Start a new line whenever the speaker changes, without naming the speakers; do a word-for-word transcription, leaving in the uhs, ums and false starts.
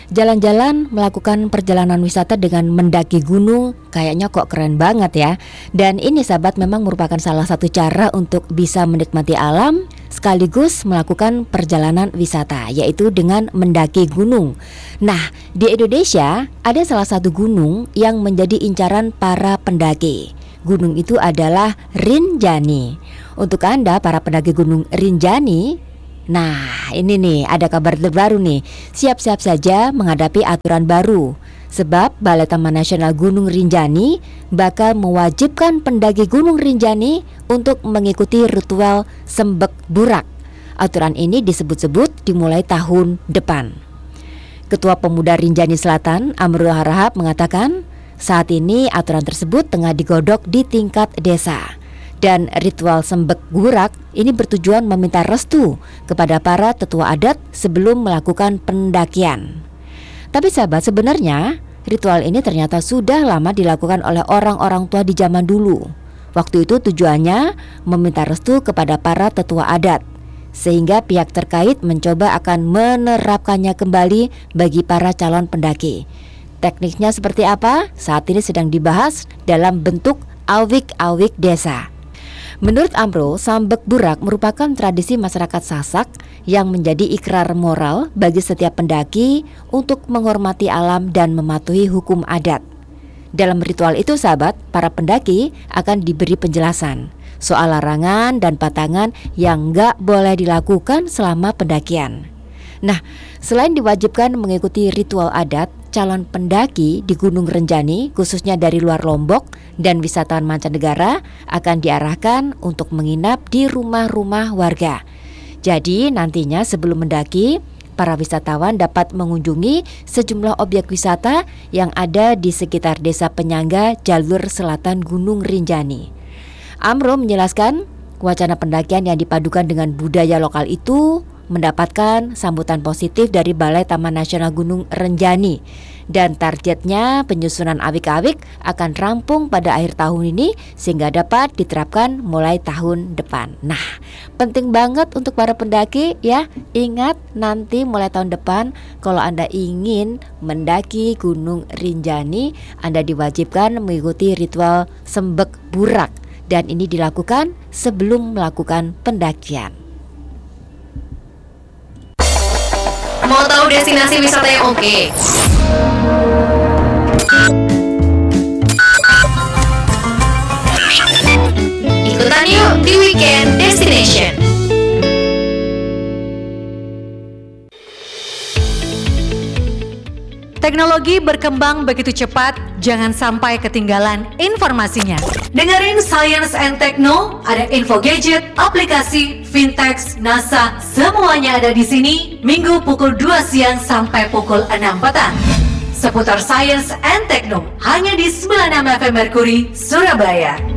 Jalan-jalan melakukan perjalanan wisata dengan mendaki gunung kayaknya kok keren banget ya. Dan ini sahabat memang merupakan salah satu cara untuk bisa menikmati alam sekaligus melakukan perjalanan wisata, yaitu dengan mendaki gunung. Nah, di Indonesia ada salah satu gunung yang menjadi incaran para pendaki. Gunung itu adalah Rinjani. Untuk Anda para pendaki gunung Rinjani, nah ini nih ada kabar terbaru nih. Siap-siap saja menghadapi aturan baru. Sebab Balai Taman Nasional Gunung Rinjani bakal mewajibkan pendaki Gunung Rinjani untuk mengikuti ritual sembek burak. Aturan ini disebut-sebut dimulai tahun depan. Ketua Pemuda Rinjani Selatan Amrul Harahap mengatakan saat ini aturan tersebut tengah digodok di tingkat desa. Dan ritual sembek burak ini bertujuan meminta restu kepada para tetua adat sebelum melakukan pendakian. Tapi sahabat, sebenarnya ritual ini ternyata sudah lama dilakukan oleh orang-orang tua di zaman dulu. Waktu itu tujuannya meminta restu kepada para tetua adat, sehingga pihak terkait mencoba akan menerapkannya kembali bagi para calon pendaki. Tekniknya seperti apa? Saat ini sedang dibahas dalam bentuk awik-awik desa. Menurut Amro, sambek burak merupakan tradisi masyarakat Sasak yang menjadi ikrar moral bagi setiap pendaki untuk menghormati alam dan mematuhi hukum adat. Dalam ritual itu sahabat, para pendaki akan diberi penjelasan soal larangan dan patangan yang nggak boleh dilakukan selama pendakian. Nah, selain diwajibkan mengikuti ritual adat, calon pendaki di Gunung Rinjani khususnya dari luar Lombok dan wisatawan mancanegara akan diarahkan untuk menginap di rumah-rumah warga. Jadi nantinya sebelum mendaki, para wisatawan dapat mengunjungi sejumlah objek wisata yang ada di sekitar desa penyangga jalur selatan Gunung Rinjani. Amro menjelaskan wacana pendakian yang dipadukan dengan budaya lokal itu mendapatkan sambutan positif dari Balai Taman Nasional Gunung Rinjani. Dan targetnya penyusunan awik-awik akan rampung pada akhir tahun ini sehingga dapat diterapkan mulai tahun depan. Nah, penting banget untuk para pendaki ya. Ingat nanti mulai tahun depan kalau Anda ingin mendaki Gunung Rinjani, Anda diwajibkan mengikuti ritual sembek burak. Dan ini dilakukan sebelum melakukan pendakian.
Mau tahu destinasi wisata yang oke? Ikutan yuk di Weekend Destination.
Teknologi berkembang begitu cepat, jangan sampai ketinggalan informasinya. Dengerin Science and Techno, ada info gadget, aplikasi, fintech, NASA, semuanya ada di sini. Minggu pukul dua siang sampai pukul enam petang. Seputar Science and Techno, hanya di sembilan puluh enam F M Mercury, Surabaya.